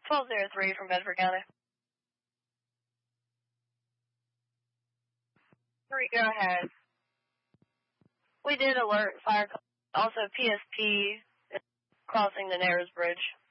1203 from Bedford County. 3, go ahead. We did alert fire, also PSP crossing the Narrows Bridge.